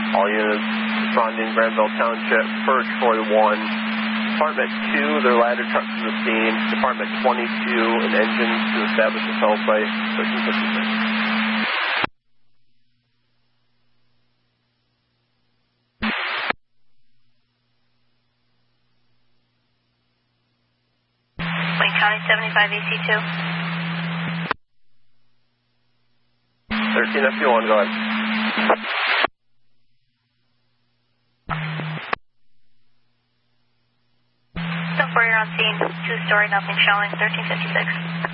All units responding Granville Township, First Troy 1. Department 2, their ladder truck to the scene. Department 22, an engine to establish a cell site, 1356. Wayne County 75 AC2. 13 FU1, go ahead. So far you're on scene, 2-story, nothing showing, 1356.